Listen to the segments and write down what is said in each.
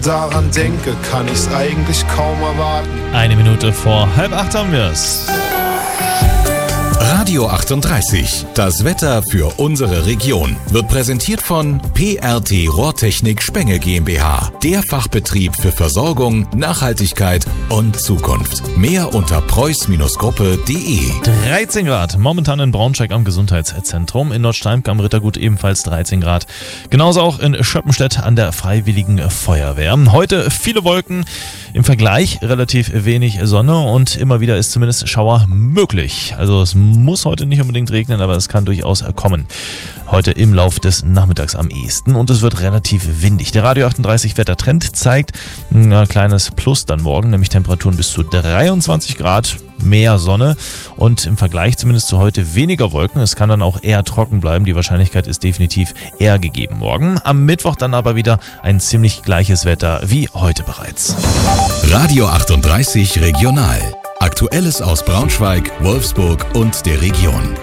Daran denke, kann ich's eigentlich kaum erwarten. 1 Minute vor 7:30 haben wir's. Radio 38, das Wetter für unsere Region, wird präsentiert von PRT Rohrtechnik Spenge GmbH, der Fachbetrieb für Versorgung, Nachhaltigkeit und Zukunft. Mehr unter preuß-gruppe.de. 13 Grad, momentan in Braunschweig am Gesundheitszentrum, in Nordsteimk am Rittergut ebenfalls 13 Grad. Genauso auch in Schöppenstedt an der Freiwilligen Feuerwehr. Heute viele Wolken, im Vergleich relativ wenig Sonne und immer wieder ist zumindest Schauer möglich. Also es muss heute nicht unbedingt regnen, aber es kann durchaus kommen. Heute im Lauf des Nachmittags am ehesten und es wird relativ windig. Der Radio 38 Wettertrend zeigt ein kleines Plus dann morgen, nämlich Temperaturen bis zu 23 Grad, mehr Sonne und im Vergleich zumindest zu heute weniger Wolken. Es kann dann auch eher trocken bleiben. Die Wahrscheinlichkeit ist definitiv eher gegeben morgen. Am Mittwoch dann aber wieder ein ziemlich gleiches Wetter wie heute bereits. Radio 38 Regional. Aktuelles aus Braunschweig, Wolfsburg und der Region.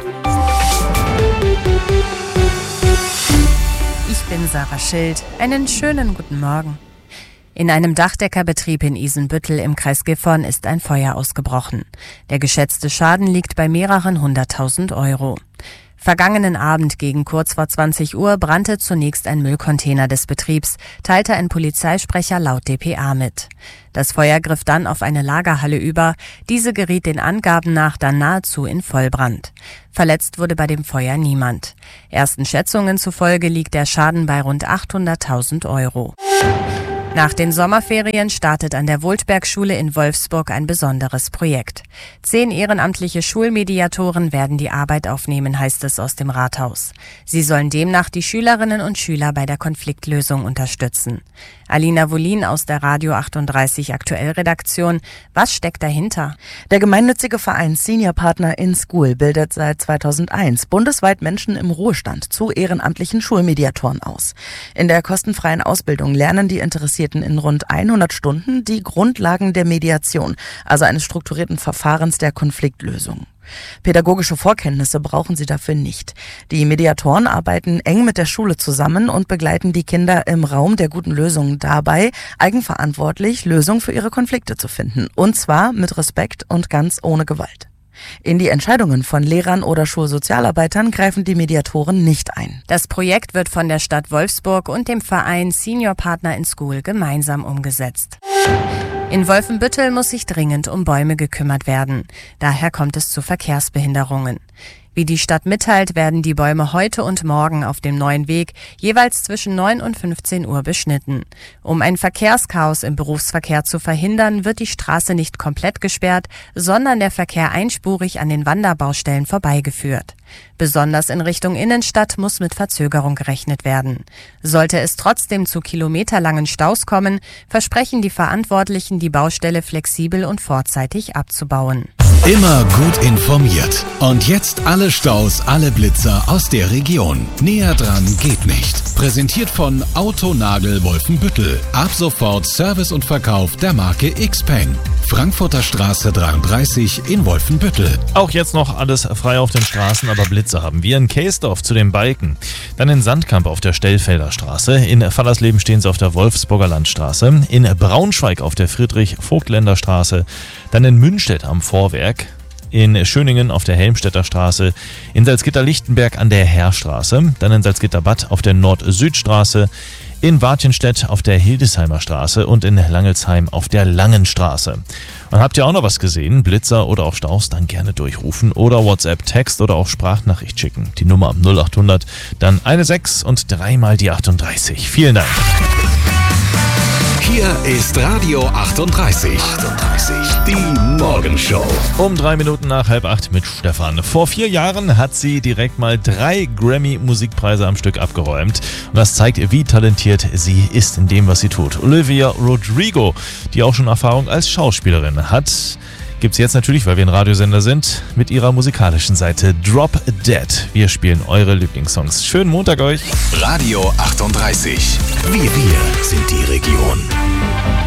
Ich bin Sarah Schild. Einen schönen guten Morgen. In einem Dachdeckerbetrieb in Isenbüttel im Kreis Gifhorn ist ein Feuer ausgebrochen. Der geschätzte Schaden liegt bei mehreren 100.000 Euro. Vergangenen Abend gegen kurz vor 20 Uhr brannte zunächst ein Müllcontainer des Betriebs, teilte ein Polizeisprecher laut dpa mit. Das Feuer griff dann auf eine Lagerhalle über. Diese geriet den Angaben nach dann nahezu in Vollbrand. Verletzt wurde bei dem Feuer niemand. Ersten Schätzungen zufolge liegt der Schaden bei rund 800.000 Euro. Nach den Sommerferien startet an der Wohltberg-Schule in Wolfsburg ein besonderes Projekt. 10 ehrenamtliche Schulmediatoren werden die Arbeit aufnehmen, heißt es aus dem Rathaus. Sie sollen demnach die Schülerinnen und Schüler bei der Konfliktlösung unterstützen. Alina Wolin aus der Radio 38 Aktuell-Redaktion. Was steckt dahinter? Der gemeinnützige Verein Senior Partner in School bildet seit 2001 bundesweit Menschen im Ruhestand zu ehrenamtlichen Schulmediatoren aus. In der kostenfreien Ausbildung lernen die Interessierten in rund 100 Stunden die Grundlagen der Mediation, also eines strukturierten Verfahrens der Konfliktlösung. Pädagogische Vorkenntnisse brauchen sie dafür nicht. Die Mediatoren arbeiten eng mit der Schule zusammen und begleiten die Kinder im Raum der guten Lösungen dabei, eigenverantwortlich Lösungen für ihre Konflikte zu finden. Und zwar mit Respekt und ganz ohne Gewalt. In die Entscheidungen von Lehrern oder Schulsozialarbeitern greifen die Mediatoren nicht ein. Das Projekt wird von der Stadt Wolfsburg und dem Verein Senior Partner in School gemeinsam umgesetzt. In Wolfenbüttel muss sich dringend um Bäume gekümmert werden. Daher kommt es zu Verkehrsbehinderungen. Wie die Stadt mitteilt, werden die Bäume heute und morgen auf dem neuen Weg jeweils zwischen 9 und 15 Uhr beschnitten. Um ein Verkehrschaos im Berufsverkehr zu verhindern, wird die Straße nicht komplett gesperrt, sondern der Verkehr einspurig an den Wanderbaustellen vorbeigeführt. Besonders in Richtung Innenstadt muss mit Verzögerung gerechnet werden. Sollte es trotzdem zu kilometerlangen Staus kommen, versprechen die Verantwortlichen, die Baustelle flexibel und vorzeitig abzubauen. Immer gut informiert. Und jetzt alle Staus, alle Blitzer aus der Region. Näher dran geht nicht. Präsentiert von Autonagel Wolfenbüttel. Ab sofort Service und Verkauf der Marke Xpeng. Frankfurter Straße 33 in Wolfenbüttel. Auch jetzt noch alles frei auf den Straßen, aber Blitze haben wir. In Keesdorf zu den Balken, dann in Sandkamp auf der Stellfelder Straße, in Fallersleben stehen sie auf der Wolfsburger Landstraße, in Braunschweig auf der Friedrich-Vogtländer Straße, dann in Münstedt am Vorwerk, in Schöningen auf der Helmstedter Straße, in Salzgitter-Lichtenberg an der Heerstraße, dann in Salzgitter-Bad auf der Nord-Süd-Straße, in Wartjenstedt auf der Hildesheimer Straße und in Langelsheim auf der Langenstraße. Und habt ihr auch noch was gesehen? Blitzer oder auch Staus? Dann gerne durchrufen oder WhatsApp, Text oder auch Sprachnachricht schicken. Die Nummer 0800, dann 16 und 3 mal die 38. Vielen Dank. Hier ist Radio 38. Die Morgenshow. Um 3 Minuten nach 7:30 mit Stefan. Vor 4 Jahren hat sie direkt mal 3 Grammy-Musikpreise am Stück abgeräumt. Und das zeigt, wie talentiert sie ist in dem, was sie tut. Olivia Rodrigo, die auch schon Erfahrung als Schauspielerin hat, gibt's jetzt natürlich, weil wir ein Radiosender sind, mit ihrer musikalischen Seite Drop Dead. Wir spielen eure Lieblingssongs. Schönen Montag euch. Radio 38. Wir sind die Region.